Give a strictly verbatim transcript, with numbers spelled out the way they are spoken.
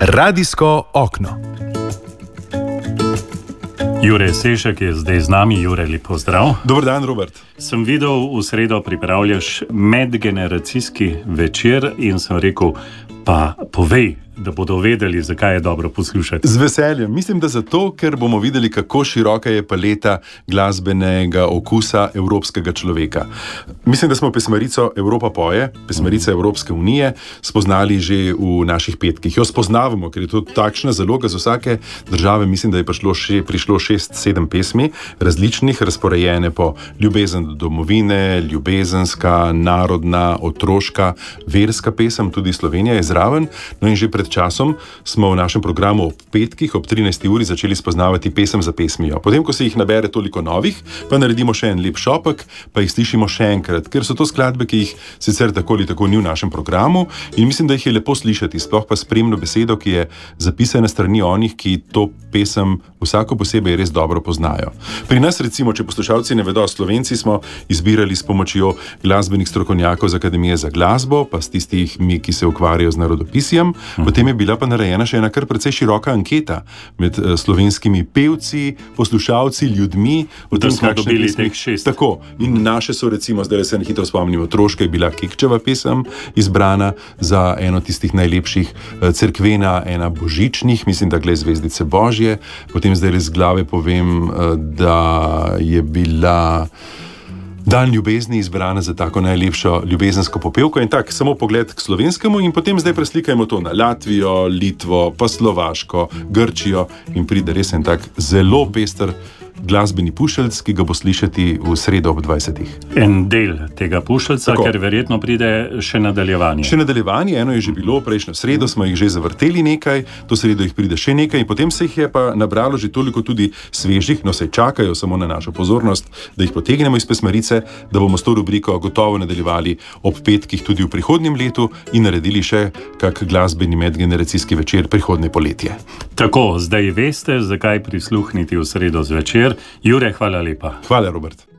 Radijsko okno. Jure Sešek je zdaj z nami. Jure, lep pozdrav. Dober dan, Robert. Sem videl, v sredo pripravljaš medgeneracijski večer in sem rekel, pa povej, da bodo vedeli, zakaj je dobro poslušati. Z veseljem. Mislim, da zato, ker bomo videli, kako široka je paleta glasbenega okusa evropskega človeka. Mislim, da smo pesmarico Evropa poje, pesmarica Evropske unije, spoznali že v naših petkih. Jo spoznavamo, ker je to takšna zaloga z vsake države. Mislim, da je prišlo, še, prišlo šest, sedem pesmi, različnih, razporejene po ljubezen do domovine, ljubezenska, narodna, otroška, verska pesem, tudi Slovenija je zraven. No in že pred časom smo v našem programu ob petkih, ob trinajsti uri začeli spoznavati pesem za pesmijo. Potem, ko se jih nabere toliko novih, pa naredimo še en lep šopek, pa jih slišimo še enkrat, ker so to skladbe, ki jih sicer tako ali tako ni v našem programu in mislim, da jih je lepo slišati, sploh pa spremno besedo, ki je zapisana strani onih, ki to pesem vsako posebej res dobro poznajo. Pri nas recimo, če poslušalci ne vedo, Slovenci smo izbirali s pomočjo glasbenih strokovnjakov z Akademije za glasbo, pa s tistimi, ki se ukvarjajo z narodopisjem. Potem je bila pa narejena še ena kar precej široka anketa med uh, slovenskimi pevci, poslušalci, ljudmi. Da smo dobili teh šest. Tako. In naše so recimo, zdaj se na hitro spomnimo, Otroška je bila Kekčeva pesem izbrana za eno tistih najlepših, uh, Cerkvena, ena božičnih, mislim, da Glej zvezdice Božje. Potem zdaj res z glave povem, uh, da je bila Dan ljubezni izbrana za tako najlepšo ljubezensko popevko in tak, samo pogled k slovenskemu in potem zdaj preslikajmo to na Latvijo, Litvo, pa Slovaško, Grčijo in pride res en tak zelo pester glasbeni pušelc, ki ga bo slišati v sredo ob dvajsetih. En del tega pušelca, ker verjetno pride še nadaljevanje. Še nadaljevanje, eno je že bilo, prejšnjo sredo smo jih že zavrteli nekaj, to sredo jih pride še nekaj in potem se jih je pa nabralo že toliko tudi svežih, no se čakajo samo na našo pozornost, da jih potegnemo iz pesmarice, da bomo s to rubriko gotovo nadaljevali ob petkih tudi v prihodnjem letu in naredili še kak glasbeni medgeneracijski večer prihodnje poletje. Tako, zdaj veste, zakaj prisluhniti v sredo zvečer. Jure, hvala lepa. Hvala, Robert.